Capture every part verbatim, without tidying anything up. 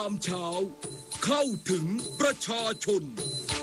ยามเช้าเข้าถึงประชาชน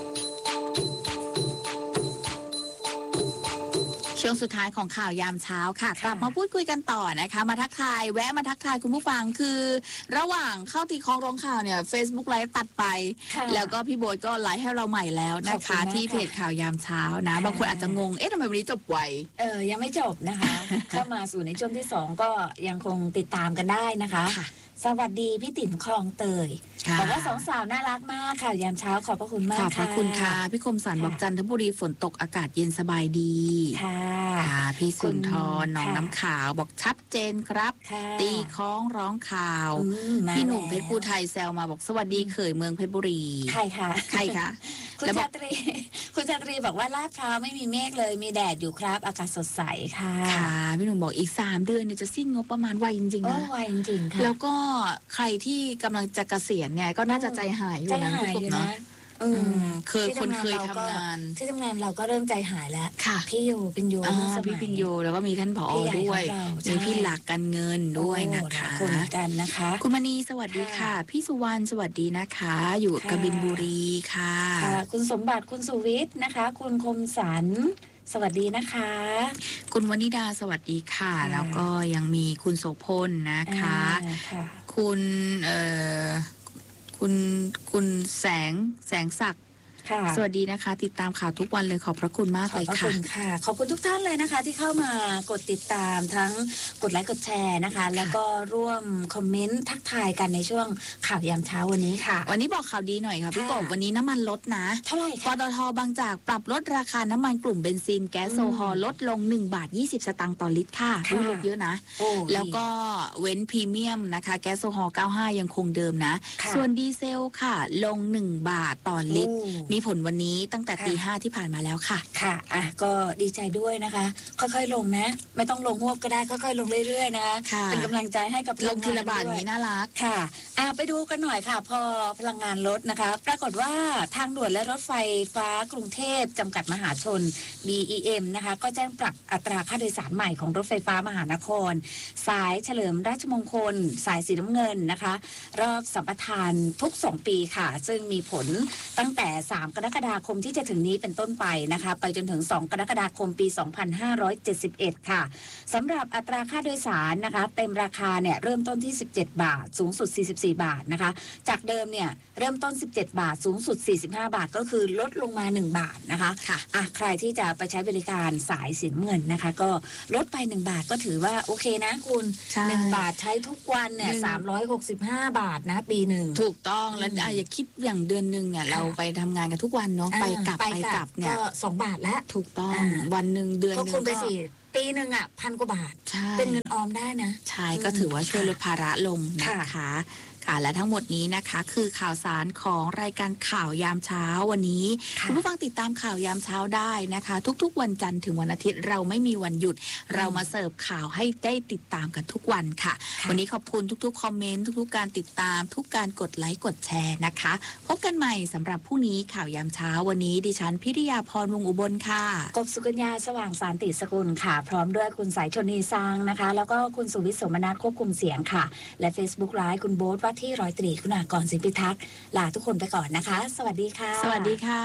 ช่วงสุดท้ายของข่าวยามเช้าค่ะกลับมาพูดคุยกันต่อนะคะมาทักทายแวะมาทักทายคุณผู้ฟังคือระหว่างเข้าตีคล้องร้องข่าวเนี่ย Facebook ไลฟ์ตัดไปแล้วก็พี่โบ๊ทก็ไลฟ์ให้เราใหม่แล้วนะคะที่เพจข่าวยามเช้านะบางคนอาจจะงงเอ๊ะทำไมวันนี้จบไวเออยังไม่จบนะคะ เข้ามาสู่ในช่วงที่สองก็ยังคงติดตามกันได้นะคะสวัสดีพี่ติ๋มคลองเตยบอกว่าสองสาวน่ารักมากค่ะยามเช้าขอบพระคุณมากค่ะขอบพระคุณค่ะพี่คมสันบอกจันทบุรีฝนตกอากาศเย็นสบายดีค่ะพี่สุนทรน้องน้ำขาวบอกชัดเจนครับตีคล้องร้องข่าวพี่หนุ่มเพชรภูไทยแซวมาบอกสวัสดีเขยเมืองเพชรบุรีใครคะใครคะคุณชาตรีคุณชาตรีบอกว่าลาดพร้าวไม่มีเมฆเลยมีแดดอยู่ครับอากาศสดใสค่ะค่ะพี่หนุ่มบอกอีกสามเดือนเนี่ยจะสิ้นงบประมาณไวจริงๆนะไวจริงๆค่ะแล้วก็ใครที่กำลังจะเกษียณเนี่ยก็น่าจะใจหายอยู่นะพี่เนาะเคยคนเคยทำงานที่ทำงานเราก็เริ่มใจหายแล้วค่ะพี่โยเป็นโยพี่ปิญโยแล้วก็มีท่านผอด้วยมีพี่หลักการเงินด้วยนะคะคนกันนะคะคุณมณีสวัสดีค่ะพี่สุวรรณสวัสดีนะคะอยู่กบินบุรีค่ะคุณสมบัติคุณสุวิทย์นะคะคุณคมสันสวัสดีนะคะคุณวนิดาสวัสดีค่ะแล้วก็ยังมีคุณโสพลนะคะคุณเอ่อคุณคุณแสงแสงศักดิ์สวัสดีนะคะติดตามข่าวทุกวันเลยขอบพระคุณมากเลยค่ะขอบคุณค่ะขอบคุณทุกท่านเลยนะคะที่เข้ามากดติดตามทั้งกดไลค์กดแชร์นะคะแล้วก็ร่วมคอมเมนต์ทักทายกันในช่วงข่าวยามเช้าวันนี้ค่ะวันนี้บอกข่าวดีหน่อยค่ะพี่กบวันนี้น้ำมันลดนะเท่าไหร่ปตท.บางจากปรับลดราคาน้ำมันกลุ่มเบนซินแก๊สโซฮอลลดลงหนึ่งบาทยี่สิบสตางค์ต่อลิตรค่ะลดเยอะนะแล้วก็เว้นพรีเมียมนะคะแก๊สโซฮอลเก้าสิบห้ายังคงเดิมนะส่วนดีเซลค่ะลงหนึ่งบาทต่อลิตรมีผลวันนี้ตั้งแต่ตีห้าที่ผ่านมาแล้วค่ะค่ะอ่ะก็ดีใจด้วยนะคะค่อยๆลงนะไม่ต้องลงหวบก็ได้ค่อยๆลงเรื่อยๆนะคะเป็นกำลังใจให้กับลงทีละบาทนี้น่ารักค่ะอ่ะไปดูกันหน่อยค่ะพอพลังงานลดนะคะปรากฏว่าทางด่วนและรถไฟฟ้ากรุงเทพจำกัดมหาชน บี อี เอ็ม นะคะก็แจ้งปรับอัตราค่าโดยสารใหม่ของรถไฟฟ้ามหานครสายเฉลิมราชมงคลสายสีน้ำเงินนะคะรอบสัมปทานทุกสองปีค่ะซึ่งมีผลตั้งแต่สามกรกฎาคมที่จะถึงนี้เป็นต้นไปนะคะไปจนถึงสองกรกฎาคมปีสองพันห้าร้อยเจ็ดสิบเอ็ดค่ะสำหรับอัตราค่าโดยสารนะคะเต็มราคาเนี่ยเริ่มต้นที่สิบเจ็ดบาทสูงสุดสี่สิบสี่บาทนะคะจากเดิมเนี่ยเริ่มต้นสิบเจ็ดบาทสูงสุดสี่สิบห้าบาทก็คือลดลงมาหนึ่งบาทนะคะค่ะอ่ะใครที่จะไปใช้บริการสายสีน้ำเงินนะคะก็ลดไปหนึ่งบาทก็ถือว่าโอเคนะคุณหนึ่งบาทใช้ทุกวันเนี่ยสามร้อยหกสิบห้าบาทนะปีหนึ่งถูกต้องแล้วอย่าคิดอย่างเดือนนึงเนี่ยเราไปทำงานกันทุกวันเนาะไปกลับไปกลับเนี่ยก็สองบาทแล้วถูกต้องวันหนึ่งเดือนนึงก็ไปสี่ปีหนึ่งอ่ะพันกว่าบาทเป็นเงินออมได้นะใช่ก็ถือว่าช่วยลดภาระลงนะคะและทั้งหมดนี้นะคะคือข่าวสารของรายการข่าวยามเช้าวันนี้คุณผู้ฟังติดตามข่าวยามเช้าได้นะคะทุกๆวันจันทร์ถึงวันอาทิตย์เราไม่มีวันหยุดเรามาเสิร์ฟข่าวให้ได้ติดตามกันทุกวันค่ะวันนี้ขอบคุณทุกๆคอมเมนต์ทุกๆการติดตามทุกการกดไลค์กดแชร์นะคะพบกันใหม่สำหรับพรุ่งนี้ข่าวยามเช้าวันนี้ดิฉันพิริยาพรวงอุบลค่ะกบสุกัญญาสว่างสารติสกุลค่ะพร้อมด้วยคุณสายชนนีซางนะคะแล้วก็คุณสุวิทย์สมนัสควบคุมเสียงค่ะและ Facebook ไลฟ์คุณโบ๊ทว่าที่ร้อยตรีคุณากรสินพิทักษ์ลาทุกคนไปก่อนนะคะสวัสดีค่ะสวัสดีค่ะ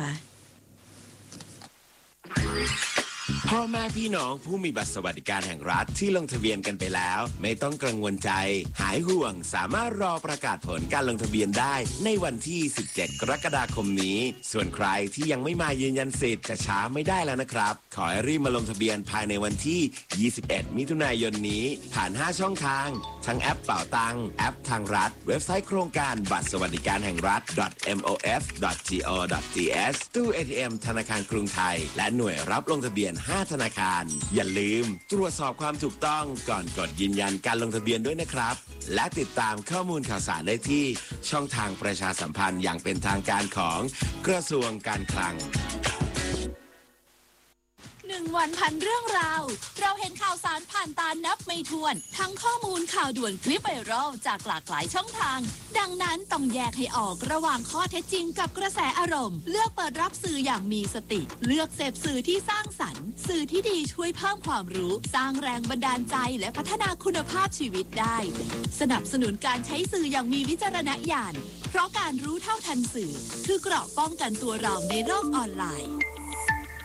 พ่อแม่พี่น้องผู้มีบัตรสวัสดิการแห่งรัฐที่ลงทะเบียนกันไปแล้วไม่ต้องกังวลใจหายห่วงสามารถรอประกาศผลการลงทะเบียนได้ในวันที่สิบเจ็ดกรกฎาคมนี้ส่วนใครที่ยังไม่มายืนยันสิทธิ์จะช้าไม่ได้แล้วนะครับขอให้รีบมาลงทะเบียนภายในวันที่ยี่สิบเอ็ดมิถุนายนนี้ผ่านห้าช่องทางทั้งแอปเป๋าตังแอปทางรัฐเว็บไซต์โครงการบัตรสวัสดิการแห่งรัฐ เอ็ม โอ เอฟ ดอท ที โอ ดอท ที เอส ตู้ เอ ที เอ็ม ธนาคารกรุงไทยและหน่วยรับลงทะเบียนห้าธนาคารอย่าลืมตรวจสอบความถูกต้องก่อนกดยืนยันการลงทะเบียนด้วยนะครับและติดตามข้อมูลข่าวสารได้ที่ช่องทางประชาสัมพันธ์อย่างเป็นทางการของกระทรวงการคลังหนึ่งนึ่งวันพันเรื่องราวเราเห็นข่าวสารผ่านตานับไม่ถ้วนทั้งข้อมูลข่าวด่วนคลิปไวรัลจากหลากหลายช่องทางดังนั้นต้องแยกให้ออกระหว่างข้อเท็จจริงกับกระแสอารมณ์เลือกเปิดรับสื่ออย่างมีสติเลือกเสพสื่อที่สร้างสรรค์สื่อที่ดีช่วยเพิ่มความรู้สร้างแรงบันดาลใจและพัฒนาคุณภาพชีวิตได้สนับสนุนการใช้สื่ออย่างมีวิจารณญาณเพราะการรู้เท่าทันสื่อคือเกราะป้องกันตัวเราในโลกออนไลน์